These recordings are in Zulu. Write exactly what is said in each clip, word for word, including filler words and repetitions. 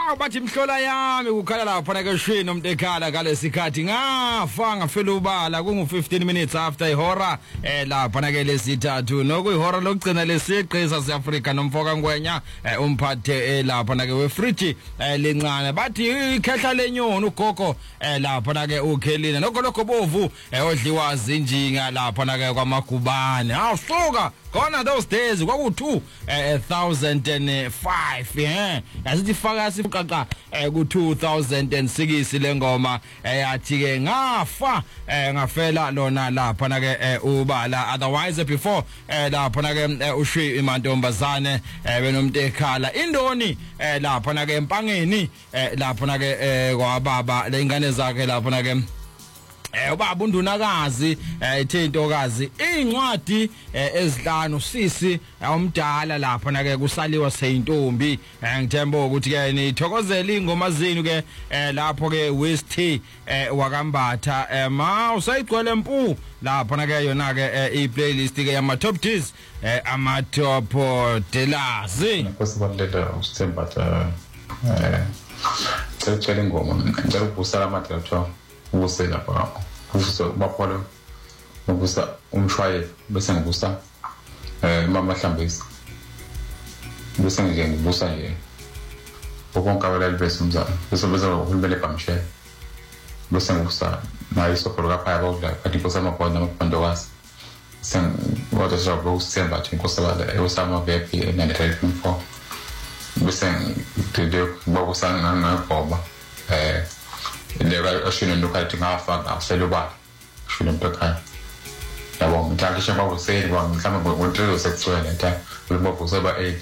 Hawu bathi mhlola yami ukhala lapha na ke shini umuntu ekhala ngalesikhathi ngafa ngafela ubala kungu fifteen minutes after ihora eh lapha na ke lesithathu nokuyihora lokugcina lesiqhisa seAfrika nomfoka ngwenya umphathe lapha na ke wefriji lencane bathi ikhehla lenyoni ugogo lapha na ke ukhelina nokho lokho bovu odliwa zinjinga lapha na ke kwamagubane awusuka gone those days kwaku two thousand five eh asithi faka siqaqa ku two thousand six lengoma yathi ke ngafa ngafela lona lapha na ke ubala otherwise before lapha na ke ushi imantombazane benomuntu ekhala indoni lapha na ke empangeni lapha na ke kwababa leingane zakhe lapha na ke Eh ubaba undunakazi ethe intokazi incwadi ezihlanu sisi umdala lapha na ke kusaliwa seyintombi ngithemba ukuthi ke nithokozela ingoma zenu ke lapho ke West wakambatha ma usayigcwele mpu lapha na ke yona ke i playlist ke yama top hits ama top delazi posibaleta usithembatha eh cecela ingoma ngicela ukubusala amadoda ubuse lapha ubuse bapholo ubuse umshwaye bese ngibusa eh mama hlambisa bese nje ngibusa nje ukonkawela bese umzana bese bese uhulumele bamshe bese ngibusa nayo sokoroka phaya bodla kanti bese amakhona amapondokasi sen wathi sabo usemba thi nkosabala eyosama vep ninety-three point four bese ngide bakusana ngakhoba eh Ndeka ashino ndokathi ngafa ngafela ubala shilo mpekhaya yabo ngithatha shaba useni ba mhlawumbe ngontelo sexual eta uba kuseba eight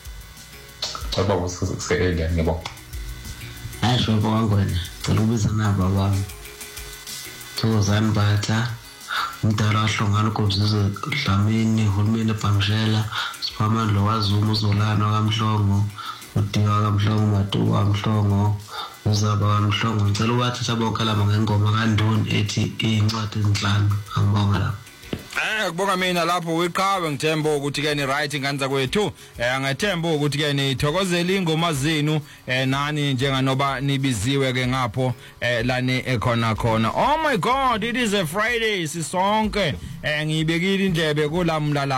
uba kusese eight ngiyabo asho kwangwena cela ubiza naba bami Thokozani Batla umdala wahlongana ukubzizo Dlamini uhulumeni eBhamshela siphamandlo wazuma uzolana kaMhlongo udiwa kaMhlongo matuwa kaMhlongo uzaba kaMhlongo ngicela ubathi sabonke lama ngengoma kaNdoni ethi incwadi ezinhlanu angibonga lapho Eh kubonga mina lapho weqhawe ngithemba ukuthi ke ni right nganza kwethu eh ngathemba ukuthi ke nithokozela ingoma zenu eh nani njenganoba nibiziwe ke ngapho eh lani ekhona khona. Oh my god, it is a Friday sisonke eh ngibekile indlebe kulamla